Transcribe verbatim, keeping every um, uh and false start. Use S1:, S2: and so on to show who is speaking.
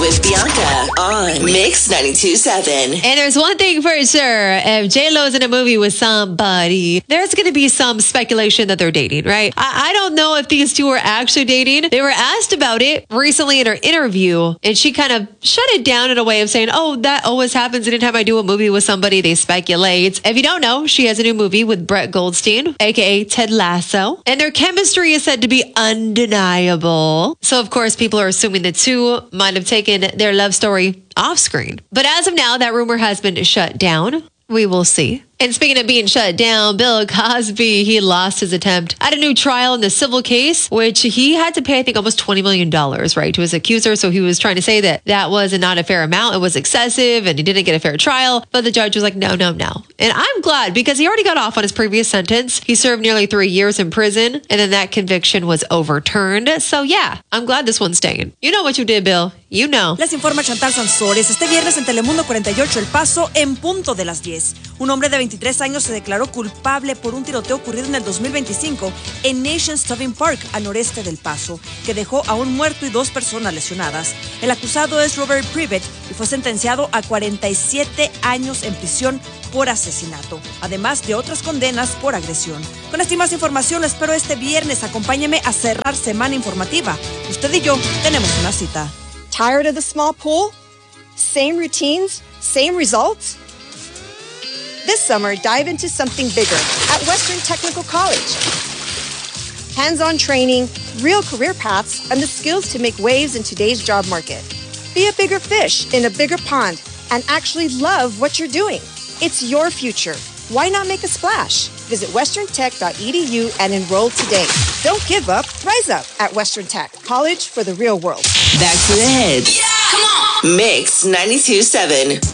S1: with Bianca on Mix ninety-two point seven.
S2: And there's one thing for sure. If J-Lo's in a movie with somebody, there's going to be some speculation that they're dating, right? I, I don't know if these two are actually dating. They were asked about it recently in her interview, and she kind of shut it down in a way of saying, oh, that always happens anytime I do a movie with somebody, they speculate. If you don't know, she has a new movie with Brett Goldstein, aka Ted Lasso, and their chemistry is said to be undeniable. So, of course, people are assuming the two might have taken their love story off screen. But as of now, that rumor has been shut down. We will see. And speaking of being shut down, Bill Cosby, he lost his attempt at a new trial in the civil case, which he had to pay, I think, almost twenty million dollars, right, to his accuser. So he was trying to say that that was not a fair amount. It was excessive and he didn't get a fair trial. But the judge was like, no, no, no. And I'm glad because he already got off on his previous sentence. He served nearly three years in prison and then that conviction was overturned. So yeah, I'm glad this one's staying. You know what you did, Bill. You know.
S3: Les informa Chantal Sansores. Este viernes en Telemundo cuarenta y ocho El Paso en punto de las diez. Un hombre de veintitrés años se declaró culpable por un tiroteo ocurrido en el dos mil veinticinco en Nations Tobin Park, al noreste del Paso, que dejó a un muerto y dos personas lesionadas. El acusado es Robert Privet y fue sentenciado a cuarenta y siete años en prisión por asesinato, además de otras condenas por agresión. Con esta y más información, lo espero este viernes. Acompáñeme a cerrar semana informativa. Usted y yo tenemos una cita.
S4: Tired of the small pool? Same routines? Same results? This summer, dive into something bigger at Western Technical College. Hands-on training, real career paths, and the skills to make waves in today's job market. Be a bigger fish in a bigger pond and actually love what you're doing. It's your future. Why not make a splash? Visit western tech dot e d u and enroll today. Don't give up, rise up at Western Tech, college for the real world.
S1: Back to the hits. Yeah! Come on! Mix ninety-two point seven.